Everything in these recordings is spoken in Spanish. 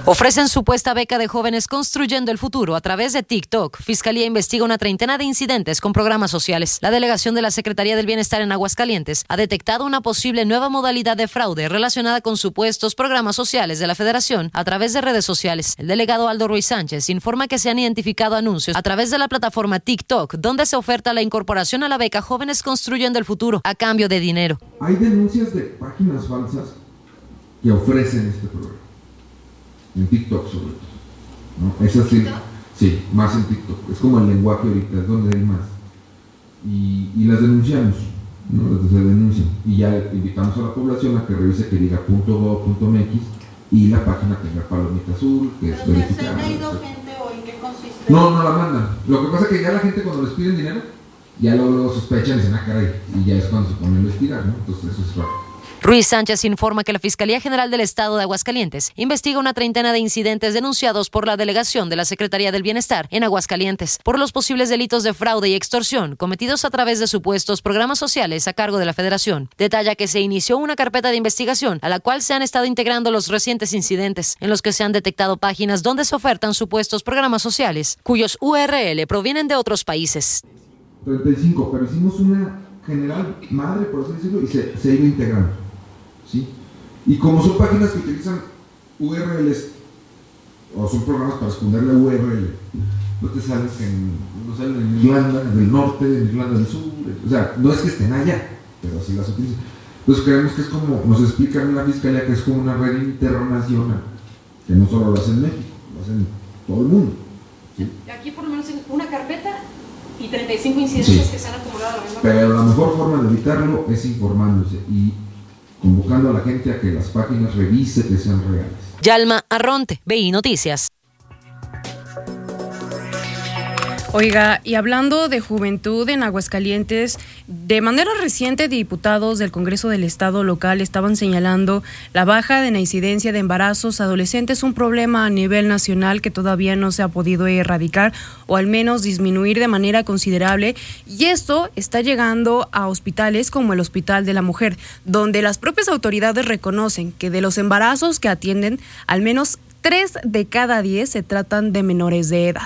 Ofrecen supuesta beca de jóvenes construyendo el futuro a través de TikTok. Fiscalía investiga una treintena de incidentes con programas sociales. La delegación de la Secretaría del Bienestar en Aguascalientes ha detectado una posible nueva modalidad de fraude relacionada con supuestos programas sociales de la Federación a través de redes sociales. El delegado Aldo Ruiz Sánchez informa que se han identificado anuncios a través de la plataforma TikTok, donde se oferta la incorporación a la beca Jóvenes Construyendo el Futuro a cambio de dinero. Hay denuncias de páginas falsas que ofrecen este programa. En TikTok sobre todo, ¿no? Es así, sí, más en TikTok. Es como el lenguaje ahorita, es donde hay más. Y las denunciamos, ¿no? Las denuncian. Y ya invitamos a la población a que revise que diga .gov.mx y la página tenga palomita azul, que es verificada. ¿Se ha ido gente hoy? ¿Qué consiste? No la mandan. Lo que pasa es que ya la gente cuando les piden dinero, ya luego sospechan y dicen, caray, y ya es cuando se ponen a investigar, ¿no? Entonces eso es raro. Ruiz Sánchez informa que la Fiscalía General del Estado de Aguascalientes investiga una treintena de incidentes denunciados por la delegación de la Secretaría del Bienestar en Aguascalientes por los posibles delitos de fraude y extorsión cometidos a través de supuestos programas sociales a cargo de la Federación. Detalla que se inició una carpeta de investigación a la cual se han estado integrando los recientes incidentes en los que se han detectado páginas donde se ofertan supuestos programas sociales cuyos URL provienen de otros países. 35, pero hicimos una general madre, por así decirlo, y se ha ido integrando. ¿Sí? Y como son páginas que utilizan URLs o son programas para esconder la URL, pues te salen en Irlanda del Norte, en Irlanda del Sur, o sea, no es que estén allá, pero así las utilizan. Entonces creemos que es como, nos explican en la Fiscalía que es como una red internacional, que no solo lo hace en México, lo hace en todo el mundo. ¿Sí? Aquí por lo menos en una carpeta y 35 incidencias que se han acumulado a la misma. Pero la mejor forma de evitarlo es informándose y convocando a la gente a que las páginas revise que sean reales. Yalma Arronte, BI Noticias. Oiga, y hablando de juventud en Aguascalientes, de manera reciente diputados del Congreso del Estado local estaban señalando la baja de la incidencia de embarazos adolescentes, un problema a nivel nacional que todavía no se ha podido erradicar o al menos disminuir de manera considerable, y esto está llegando a hospitales como el Hospital de la Mujer, donde las propias autoridades reconocen que de los embarazos que atienden, al menos 3 de cada 10 se tratan de menores de edad.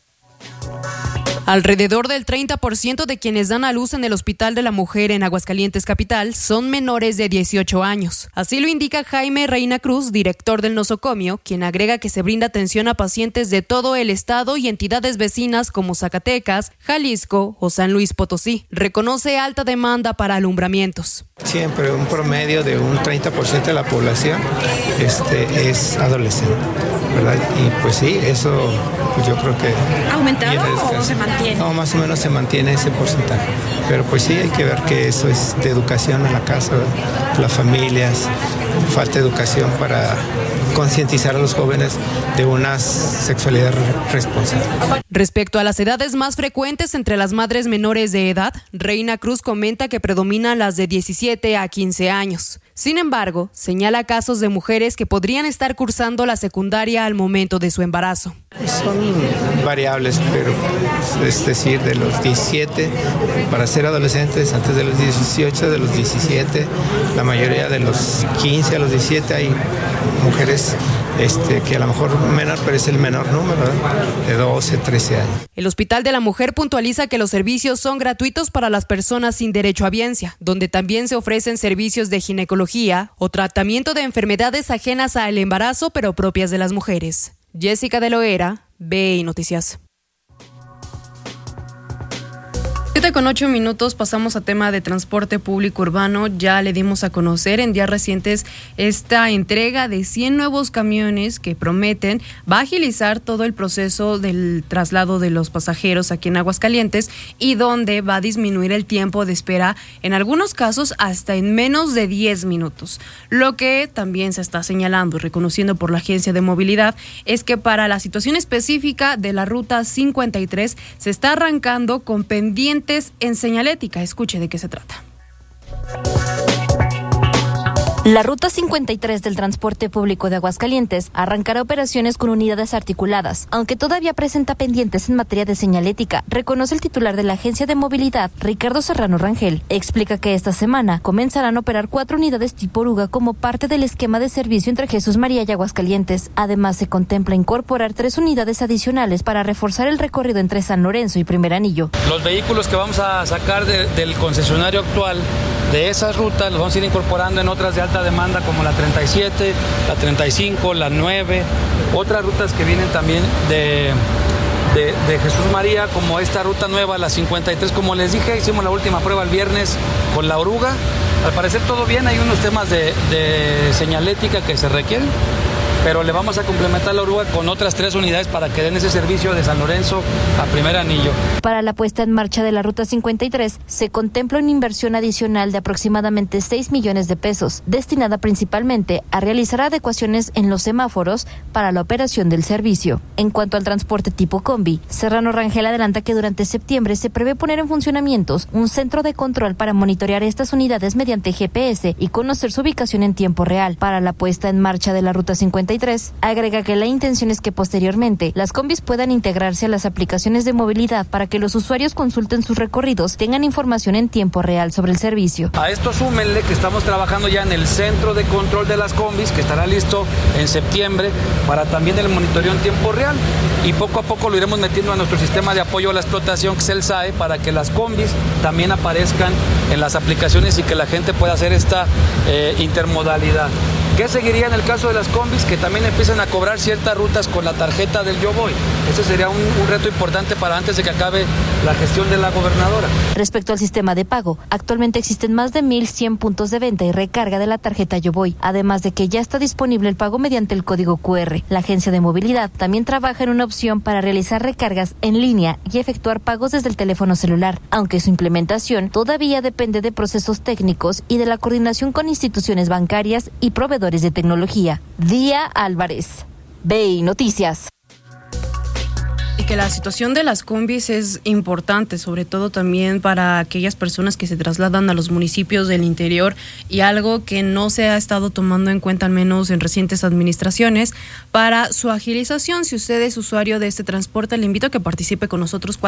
Alrededor del 30% de quienes dan a luz en el Hospital de la Mujer en Aguascalientes Capital son menores de 18 años. Así lo indica Jaime Reina Cruz, director del nosocomio, quien agrega que se brinda atención a pacientes de todo el estado y entidades vecinas como Zacatecas, Jalisco o San Luis Potosí. Reconoce alta demanda para alumbramientos. Siempre un promedio de un 30% de la población es adolescente, ¿verdad? Y pues sí, eso pues yo creo que... ¿Ha aumentado o se mantiene? No, más o menos se mantiene ese porcentaje. Pero pues sí, hay que ver que eso es de educación en la casa, las familias, falta educación para concientizar a los jóvenes de una sexualidad responsable. Respecto a las edades más frecuentes entre las madres menores de edad, Reina Cruz comenta que predominan las de 17 a 15 años. Sin embargo, señala casos de mujeres que podrían estar cursando la secundaria al momento de su embarazo. Son variables, pero es decir, de los 17 para ser adolescentes, antes de los 18, de los 17, la mayoría de los 15 a los 17 hay mujeres que a lo mejor menor, pero es el menor número, de 12, 13 años. El Hospital de la Mujer puntualiza que los servicios son gratuitos para las personas sin derecho a biencia, donde también se ofrecen servicios de ginecología o tratamiento de enfermedades ajenas al embarazo, pero propias de las mujeres. Jessica de Loera, BI Noticias. 7:08, pasamos a tema de transporte público urbano. Ya le dimos a conocer en días recientes esta entrega de 100 nuevos camiones que prometen va a agilizar todo el proceso del traslado de los pasajeros aquí en Aguascalientes y donde va a disminuir el tiempo de espera, en algunos casos hasta en menos de 10 minutos. Lo que también se está señalando y reconociendo por la Agencia de Movilidad es que para la situación específica de la Ruta 53 se está arrancando con pendientes en señalética. Escuche de qué se trata. La Ruta 53 del transporte público de Aguascalientes arrancará operaciones con unidades articuladas, aunque todavía presenta pendientes en materia de señalética, reconoce el titular de la Agencia de Movilidad, Ricardo Serrano Rangel. Explica que esta semana comenzarán a operar 4 unidades tipo oruga como parte del esquema de servicio entre Jesús María y Aguascalientes. Además, se contempla incorporar 3 unidades adicionales para reforzar el recorrido entre San Lorenzo y Primer Anillo. Los vehículos que vamos a sacar del concesionario actual de esas rutas los vamos a ir incorporando en otras de alta demanda como la 37, la 35, la 9, otras rutas que vienen también de Jesús María, como esta ruta nueva, la 53. Como les dije, hicimos la última prueba el viernes con la oruga. Al parecer todo bien, hay unos temas de señalética que se requieren, pero le vamos a complementar la oruga con otras 3 unidades para que den ese servicio de San Lorenzo a Primer Anillo. Para la puesta en marcha de la Ruta 53, se contempla una inversión adicional de aproximadamente 6 millones de pesos, destinada principalmente a realizar adecuaciones en los semáforos para la operación del servicio. En cuanto al transporte tipo combi, Serrano Rangel adelanta que durante septiembre se prevé poner en funcionamiento un centro de control para monitorear estas unidades mediante GPS y conocer su ubicación en tiempo real. Para la puesta en marcha de la Ruta 53, agrega que la intención es que posteriormente las combis puedan integrarse a las aplicaciones de movilidad para que los usuarios consulten sus recorridos, tengan información en tiempo real sobre el servicio. A esto súmenle que estamos trabajando ya en el centro de control de las combis, que estará listo en septiembre para también el monitoreo en tiempo real, y poco a poco lo iremos metiendo a nuestro sistema de apoyo a la explotación, que es el SAE, para que las combis también aparezcan en las aplicaciones y que la gente pueda hacer esta intermodalidad. ¿Qué seguiría en el caso de las combis? Que también empiecen a cobrar ciertas rutas con la tarjeta del Yo Voy. Ese sería un reto importante para antes de que acabe la gestión de la gobernadora. Respecto al sistema de pago, actualmente existen más de 1,100 puntos de venta y recarga de la tarjeta Yo Voy, además de que ya está disponible el pago mediante el código QR. La Agencia de Movilidad también trabaja en una opción para realizar recargas en línea y efectuar pagos desde el teléfono celular, aunque su implementación todavía depende de procesos técnicos y de la coordinación con instituciones bancarias y proveedores de tecnología. Día Álvarez, BI Noticias. Y que la situación de las combis es importante, sobre todo también para aquellas personas que se trasladan a los municipios del interior, y algo que no se ha estado tomando en cuenta, al menos en recientes administraciones, para su agilización. Si usted es usuario de este transporte, le invito a que participe con nosotros,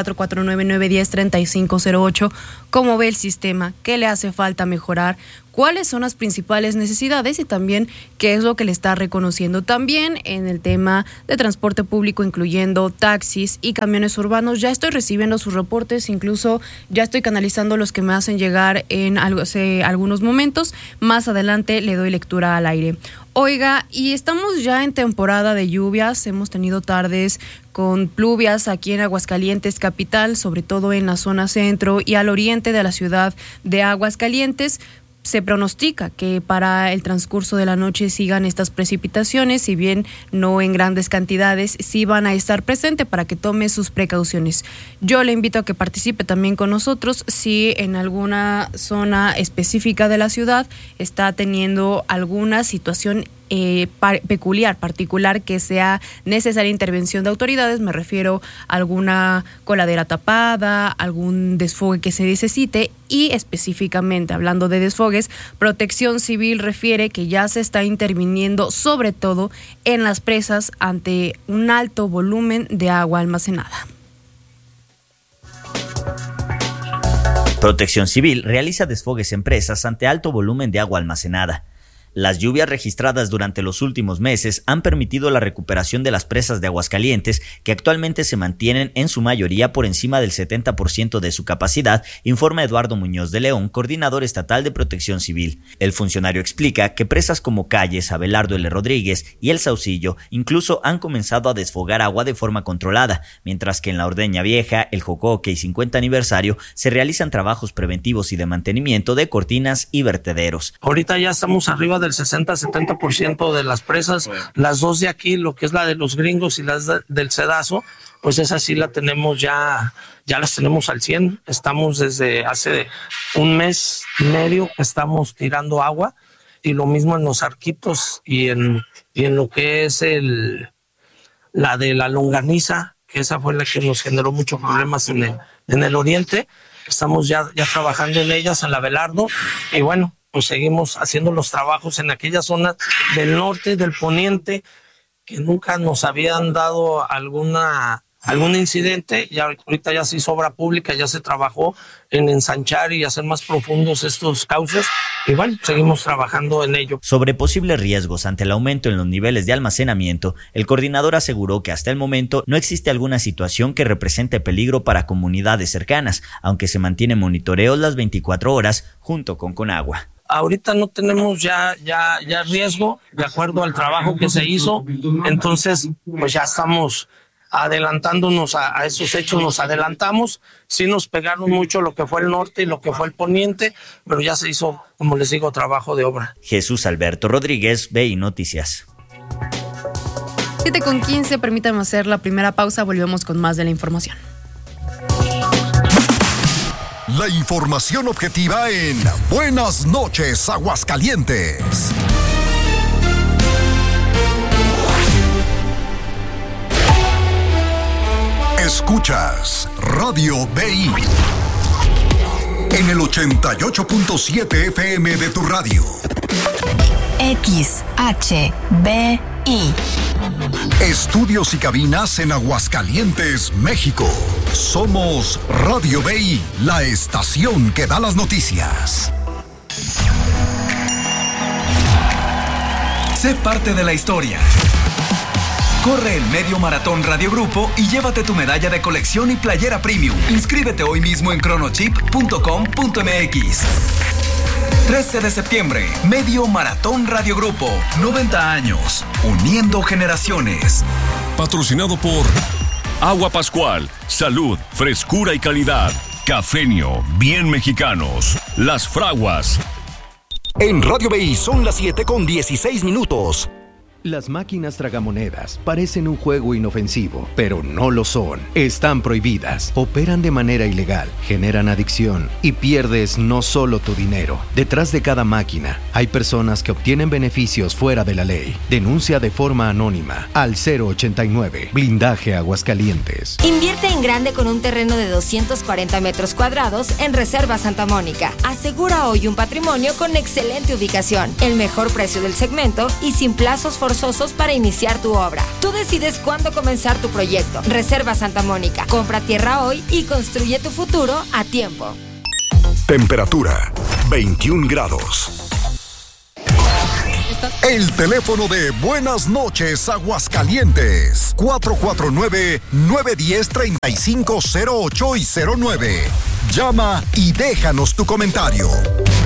449-910-3508. ¿Cómo ve el sistema? ¿Qué le hace falta mejorar? ¿Cuáles son las principales necesidades? Y también qué es lo que le está reconociendo. También en el tema de transporte público, incluyendo taxis y camiones urbanos, ya estoy recibiendo sus reportes, incluso ya estoy canalizando los que me hacen llegar en hace algunos momentos. Más adelante le doy lectura al aire. Oiga, y estamos ya en temporada de lluvias, hemos tenido tardes con pluvias aquí en Aguascalientes capital, sobre todo en la zona centro y al oriente de la ciudad de Aguascalientes. Se pronostica que para el transcurso de la noche sigan estas precipitaciones, si bien no en grandes cantidades, sí van a estar presentes para que tome sus precauciones. Yo le invito a que participe también con nosotros si en alguna zona específica de la ciudad está teniendo alguna situación particular que sea necesaria intervención de autoridades. Me refiero a alguna coladera tapada, algún desfogue que se necesite, y específicamente hablando de desfogues, Protección Civil refiere que ya se está interviniendo sobre todo en las presas ante un alto volumen de agua almacenada. Protección Civil realiza desfogues en presas ante alto volumen de agua almacenada. Las lluvias registradas durante los últimos meses han permitido la recuperación de las presas de Aguascalientes, que actualmente se mantienen en su mayoría por encima del 70% de su capacidad, informa Eduardo Muñoz de León, coordinador estatal de Protección Civil. El funcionario explica que presas como Calles, Abelardo L. Rodríguez y El Saucillo incluso han comenzado a desfogar agua de forma controlada, mientras que en la Ordeña Vieja, El Jocoque y 50 aniversario se realizan trabajos preventivos y de mantenimiento de cortinas y vertederos. Ahorita ya estamos arriba del 60-70% de las presas, las dos de aquí, lo que es la de los Gringos y las del Cedazo, pues esa sí la tenemos ya las tenemos al 100. Estamos desde hace un mes y medio, estamos tirando agua, y lo mismo en los Arquitos y en lo que es la de la Longaniza, que esa fue la que nos generó muchos problemas en el oriente. Estamos ya trabajando en ellas, en la Abelardo, y bueno, pues seguimos haciendo los trabajos en aquellas zonas del norte, del poniente, que nunca nos habían dado algún incidente. Ya ahorita ya se hizo obra pública, ya se trabajó en ensanchar y hacer más profundos estos cauces, y bueno, seguimos trabajando en ello. Sobre posibles riesgos ante el aumento en los niveles de almacenamiento, el coordinador aseguró que hasta el momento no existe alguna situación que represente peligro para comunidades cercanas, aunque se mantiene monitoreo las 24 horas junto con Conagua. Ahorita no tenemos ya riesgo, de acuerdo al trabajo que se hizo, entonces pues ya estamos adelantándonos a esos hechos, nos adelantamos. Sí nos pegaron mucho lo que fue el norte y lo que fue el poniente, pero ya se hizo, como les digo, trabajo de obra. Jesús Alberto Rodríguez, BI Noticias. 7:15, permítanme hacer la primera pausa, volvemos con más de la información. La información objetiva en Buenas noches, Aguascalientes. Escuchas Radio BI en el 88.7 FM de tu radio. XHBI. Estudios y cabinas en Aguascalientes, México. Somos Radio BI, la estación que da las noticias. Sé parte de la historia. Corre el Medio Maratón Radio Grupo y llévate tu medalla de colección y playera premium. Inscríbete hoy mismo en chronochip.com.mx. 13 de septiembre, Medio Maratón Radio Grupo. 90 años, uniendo generaciones. Patrocinado por Agua Pascual, salud, frescura y calidad. Cafenio, bien mexicanos. Las Fraguas. En Radio BI son las 7:16. Las máquinas tragamonedas parecen un juego inofensivo, pero no lo son. Están prohibidas, operan de manera ilegal, generan adicción y pierdes no solo tu dinero. Detrás de cada máquina hay personas que obtienen beneficios fuera de la ley. Denuncia de forma anónima al 089 Blindaje Aguascalientes. Invierte en grande con un terreno de 240 metros cuadrados en Reserva Santa Mónica. Asegura hoy un patrimonio con excelente ubicación, el mejor precio del segmento y sin plazos forzosos para iniciar tu obra. Tú decides cuándo comenzar tu proyecto. Reserva Santa Mónica. Compra tierra hoy y construye tu futuro a tiempo. Temperatura 21 grados. El teléfono de Buenas noches, Aguascalientes. 449-910-3508 y 09. Llama y déjanos tu comentario.